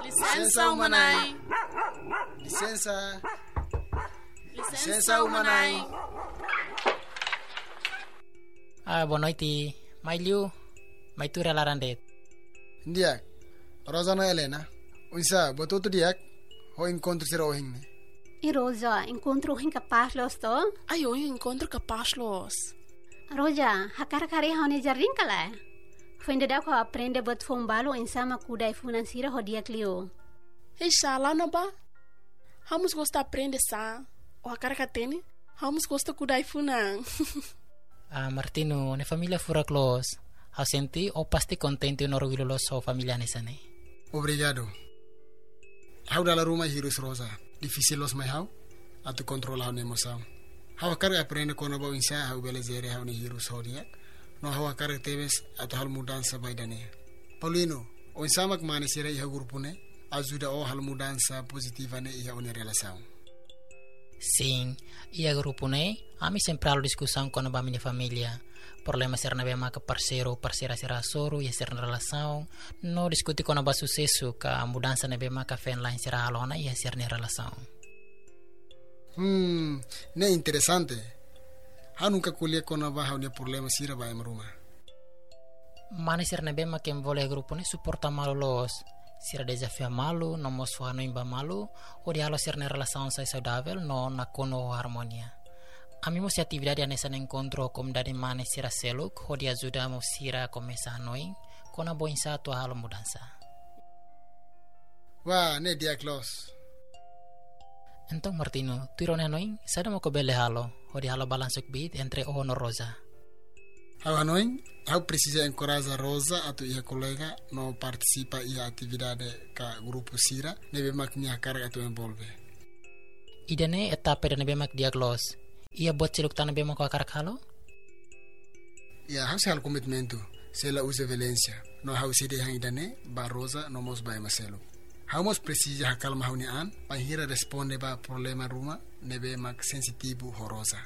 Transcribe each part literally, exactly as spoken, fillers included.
Licença umanai. Licença. Licença umanai. Ah, boa noite. Mai liu, mai tu relarandet. Ndiak. Rosana Helena. Unsa, botou tu diak. Ho encontro sira ohing ne. E Rosa, encontro hin capaz los to? Ai, eu encontro capaz los. Rosa, hakar kare haune jarring kala. Fende da ko aprende bot fombalo insama kuda financiera ho dia clio. Ei, lá na ba. Vamos gostar aprender sa. O a cara que tem, vamos gostar cuidar funang. Ah, Martino, ne família fura close. Ha senti o pasti contente no orgulho los so família nesane. Obrigado. Hau dalla Roma hirus Rosa. Difícil los mai hau. Atu controla hau emoção. Hau karga aprende kono ba insa hau belezere hau ni hirus hodia. No hau karga tebes atu hal mudança baidane. Paulino, o insamak mani sira iha grupune. Ajuda o hal mudança positiva ne iha une relação. Sim, ia grupo ne, ami sempre halo discussão com a minha família. Problema ser na bema que parceiro, parceira será soro, ia ser na relação. No discutir com a sucesso que a mudança na bema que fez lá será alona, ia ser na relação. Hmm, ne interessante. Ha nunca colhe com a barra o problema sira vai maruma. Mane ser na bema que envolve grupo ne suporta malo los. Sira desafio malu, no mosuha no imba malu, o dialo ser na relação sai saudável, no na kono harmonia. Ami mo si atividade nessa encontro como dari mane sira seluk, o dia ajuda mo sira começa noin, kona boin sa tua halo mudança. Wah, ne dia close. Então Martino, tu irone noin, sada mo ko bele halo, o di halo balansuk bit entre o no Rosa. Hau noin, hau precisa encorajar Rosa atau ia colega no participa ia atividade ka grupo sira, nebe maknya karga atau envolve. Idane etapa dan nebe mak diaglos. Ia buat siluk tanah bema ko akarak halo? Ya, hau hal komitmento. Sela usa violência. No hau sede hang idane, ba Rosa no mos ba maselo. Hau mos precisa hakal mahuni an, panhira responde ba problema ruma, nebe mak sensitivo ho Rosa.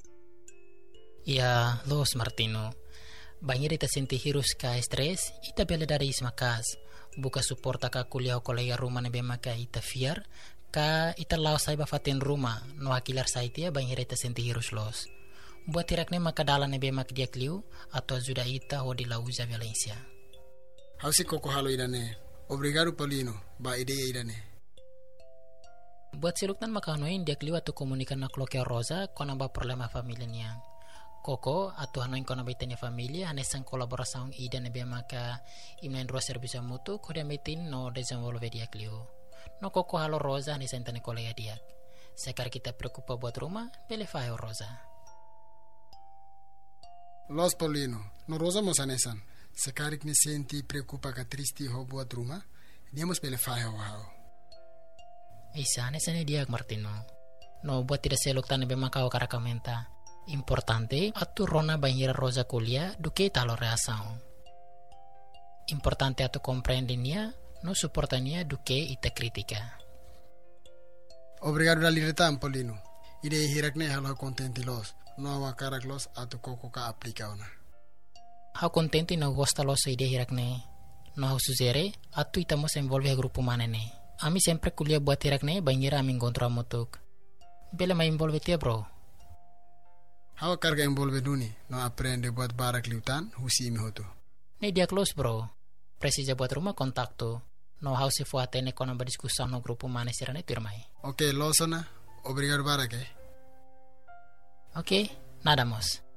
Ia, los Martino. Banhir ita senti hirus ka stres, ita bela dari ismakas. Buka suporta ka kuliah kolega rumah nebe maka ita fiar, ka ita lao sai ba fatin rumah, no hakilar sai tia banhir ita senti hirus los. Buat tirak ne maka dala nebe mak dia kliu, atau ajuda ita ho di lauza violência. Hau si koko halo idane. Obrigado Paulino, ba ideia idane. Buat siluktan maka noin dia kliu atau komunikan nak loke Rosa kona ba problema familia Koko atau hanoin kona baitanya familia anesan kolaboração ida nebe maka imnen dua serviço mutu kode metin no desenvolve dia kliu. No Koko halo Rosa anesan tane kolega dia. Sekar kita preocupa buat rumah, bele faio Rosa. Los Paulino, no Rosa mos anesan. Sekarik ne senti preocupa ka tristi ho buat rumah, dia mos bele faio hao. Isa anesan dia Martino. No buat tidak seluk tane be maka o karakamenta. Importante atu rona banhira Rosa kuliah duke talo reação. Importante atu compreendinia, no suportania duke ita kritika. Obrigado da liretan Paulino. Ide hirakne halo contenti los, no awa karak los atu Koko ka aplika ona. Hau contenti no gosta los ide hirakne. No hau suzere atu ita mos envolve grupo manene. Ami sempre kuliah buat hirakne banhira ami encontro amutuk. Bele ma envolve tia bro. Hau karga envolve duni, no aprende buat barak liutan, husi imi hotu. Ne dia close bro. Precisa buat rumah kontakto. No hau se fue atene con uma discussão no grupo mane serane turmai. Ok, losona. Obrigado barak eh. Ok, nada mos.